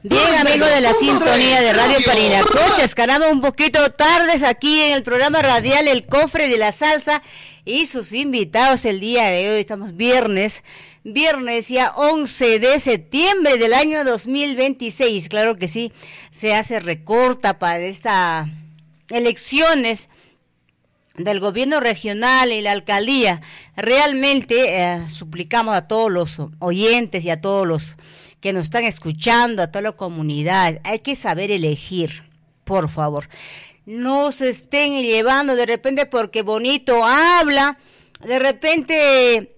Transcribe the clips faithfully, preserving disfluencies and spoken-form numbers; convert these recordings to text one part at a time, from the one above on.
Bien, amigos de la sintonía de Radio Parinacochas, caramba, un poquito tardes aquí en el programa radial El Cofre de la Salsa y sus invitados el día de hoy. Estamos viernes, viernes ya once de septiembre del año dos mil veintiséis. Claro que sí, se hace recorta para estas elecciones del gobierno regional y la alcaldía. Realmente eh, suplicamos a todos los oyentes y a todos los que nos están escuchando, a toda la comunidad, hay que saber elegir, por favor. No se estén llevando de repente porque bonito habla, de repente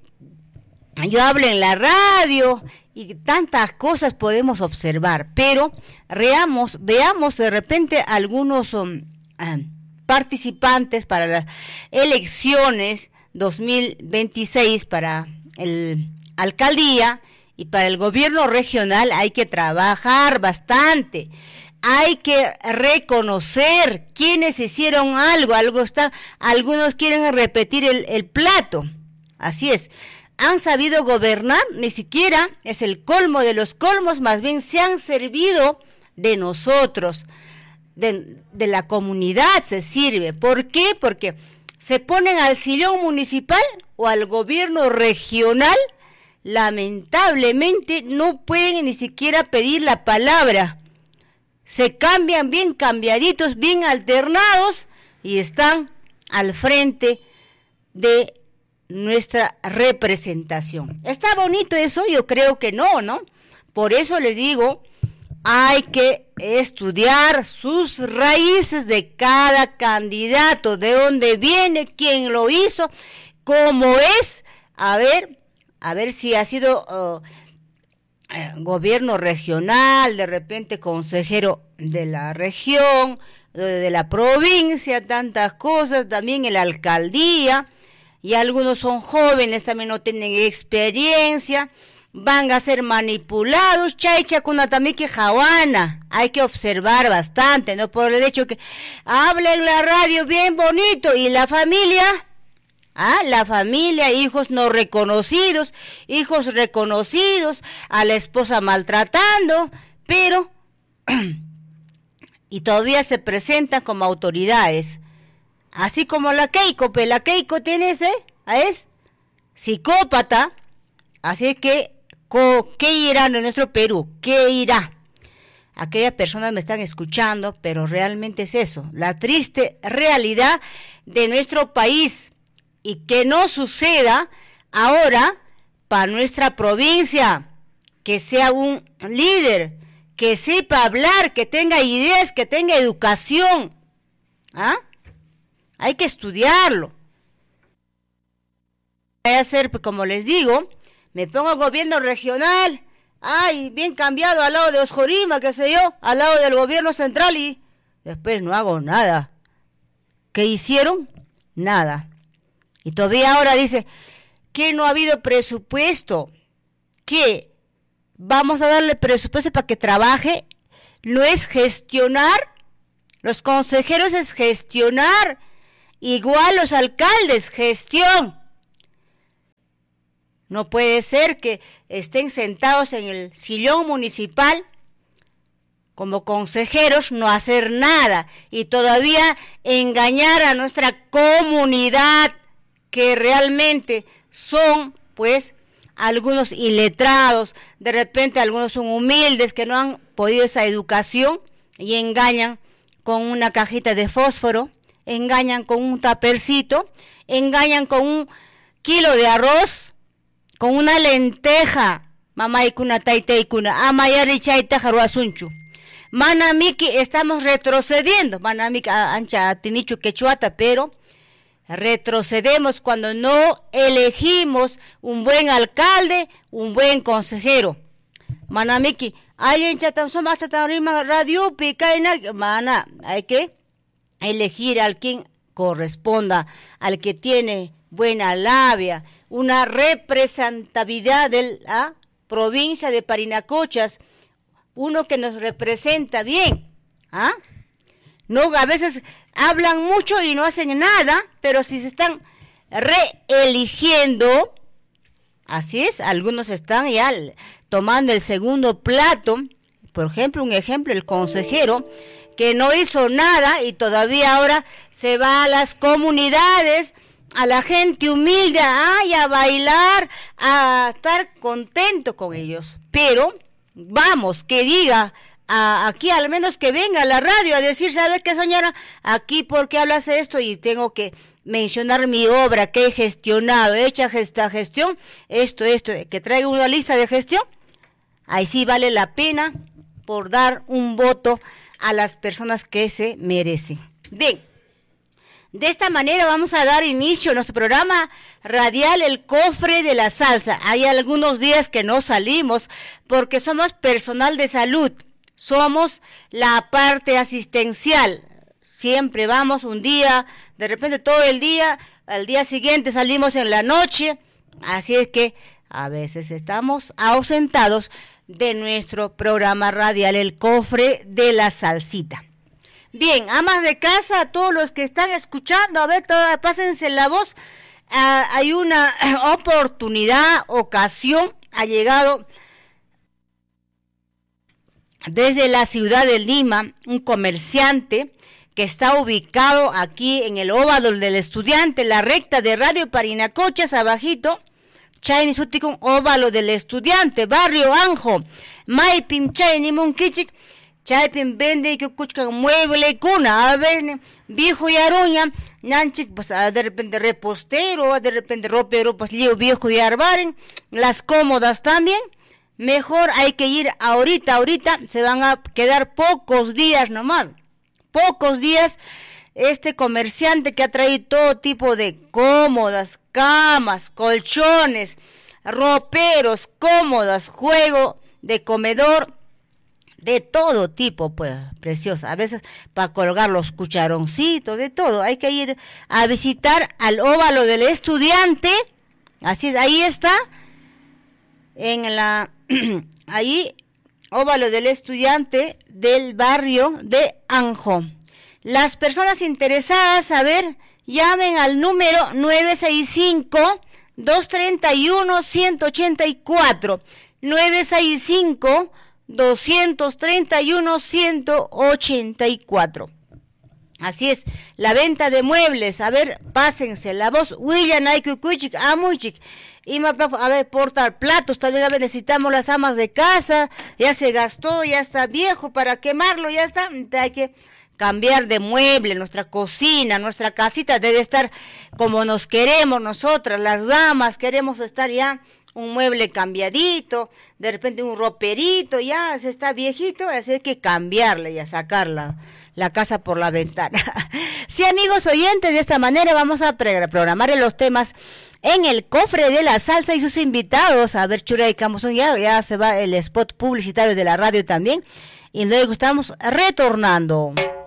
yo hablo en la radio y tantas cosas podemos observar, pero veamos, veamos de repente algunos um, uh, participantes para las elecciones dos mil veintiséis para el alcaldía. Y para el gobierno regional hay que trabajar bastante, hay que reconocer quienes hicieron algo, algo está, algunos quieren repetir el, el plato, así es, han sabido gobernar, ni siquiera es el colmo de los colmos, más bien se han servido de nosotros, de, de la comunidad se sirve. ¿Por qué? Porque se ponen al sillón municipal o al gobierno regional. Lamentablemente no pueden ni siquiera pedir la palabra, se cambian bien cambiaditos, bien alternados y están al frente de nuestra representación. ¿Está bonito eso? Yo creo que no, ¿no? Por eso les digo, hay que estudiar sus raíces de cada candidato, de dónde viene, quién lo hizo, cómo es, a ver... A ver si ha sido uh, eh, gobierno regional, de repente consejero de la región, de, de la provincia, tantas cosas, también en la alcaldía, y algunos son jóvenes, también no tienen experiencia, van a ser manipulados, chaycha con también que jawana, hay que observar bastante, no por el hecho que habla en la radio bien bonito, y la familia... Ah, la familia, hijos no reconocidos, hijos reconocidos, a la esposa maltratando, pero y todavía se presentan como autoridades, así como la Keiko, pero la Keiko tiene ese, es psicópata, así que, ¿qué irá en nuestro Perú? ¿Qué irá? Aquellas personas me están escuchando, pero realmente es eso, la triste realidad de nuestro país. Y que no suceda ahora para nuestra provincia, que sea un líder, que sepa hablar, que tenga ideas, que tenga educación. ¿Ah? Hay que estudiarlo. Voy a hacer, como les digo, me pongo gobierno regional, ay, bien cambiado al lado de Osjorima, qué sé yo, al lado del gobierno central y después no hago nada. ¿Qué hicieron? Nada. Y todavía ahora dice que no ha habido presupuesto, que vamos a darle presupuesto para que trabaje, no es gestionar, los consejeros es gestionar, igual los alcaldes, gestión. No puede ser que estén sentados en el sillón municipal como consejeros, no hacer nada y todavía engañar a nuestra comunidad, que realmente son, pues, algunos iletrados, de repente algunos son humildes, que no han podido esa educación, y engañan con una cajita de fósforo, engañan con un tapercito, engañan con un kilo de arroz, con una lenteja, mamá y cuna, taita y cuna, amayari chaita jaruasunchu. Manamiki, estamos retrocediendo, manamiki, ancha, tinichu, quechuata, pero retrocedemos cuando no elegimos un buen alcalde, un buen consejero. Manamiki, alguien chatamsoma chatarima radio picaina, mana, hay que elegir al quien corresponda, al que tiene buena labia, una representatividad de la provincia de Parinacochas, uno que nos representa bien, ¿ah? No, a veces hablan mucho y no hacen nada, pero si se están reeligiendo, así es, algunos están ya tomando el segundo plato, Por ejemplo, un ejemplo, el consejero que no hizo nada y todavía ahora se va a las comunidades, a la gente humilde, ay, a bailar, a estar contento con ellos. Pero, vamos, que diga, a, aquí al menos que venga a la radio a decir, ¿sabe qué, señora? Aquí, ¿por qué hablas de esto? Y tengo que mencionar mi obra que he gestionado, he hecho esta gestión, esto, esto, que traiga una lista de gestión. Ahí sí vale la pena por dar un voto a las personas que se merecen. Bien. De esta manera vamos a dar inicio a nuestro programa radial El Cofre de la Salsa. Hay algunos días que no salimos porque somos personal de salud, somos la parte asistencial. Siempre vamos un día, de repente todo el día, al día siguiente salimos en la noche. Así es que a veces estamos ausentados de nuestro programa radial El Cofre de la Salsita. Bien, amas de casa, a todos los que están escuchando, a ver, toda, pásense la voz. Ah, hay una oportunidad, ocasión, ha llegado desde la ciudad de Lima, un comerciante que está ubicado aquí en el óvalo del Estudiante, la recta de Radio Parinacochas, abajito, Chayni Sutikun, óvalo del Estudiante, barrio Anjo, Maipim Chayni Munkichik, Chaypin vende que escuchan mueble cuna, a ver, viejo y aruña, nanchik, pues de repente repostero, de repente ropero, pues lío viejo y arbaren, las cómodas también. Mejor hay que ir ahorita, ahorita se van a quedar pocos días nomás, pocos días. Este comerciante que ha traído todo tipo de cómodas, camas, colchones, roperos, cómodas, juego de comedor, de todo tipo, pues, preciosa. A veces para colgar los cucharoncitos, de todo. Hay que ir a visitar al óvalo del Estudiante. Así es, ahí está. En la, ahí, óvalo del Estudiante del barrio de Anjo. Las personas interesadas, a ver, llamen al número nueve seis cinco, dos tres uno, uno ocho cuatro. nueve seis cinco, dos tres uno, uno ocho cuatro. Así es, la venta de muebles. A ver, pásense la voz. William Aikuikuchik, Amuchik. Y a ver, portar platos. También a ver, necesitamos las amas de casa. Ya se gastó, ya está viejo para quemarlo, ya está. Hay que cambiar de mueble. Nuestra cocina, nuestra casita debe estar como nos queremos nosotras, las damas. Queremos estar ya un mueble cambiadito, de repente un roperito, ya se está viejito, así hay que cambiarle y a sacar la, la casa por la ventana. Sí, amigos oyentes, de esta manera vamos a programar los temas en el cofre de la salsa y sus invitados. A ver, Chura y Camuzón, ya, ya se va el spot publicitario de la radio también, y luego estamos retornando.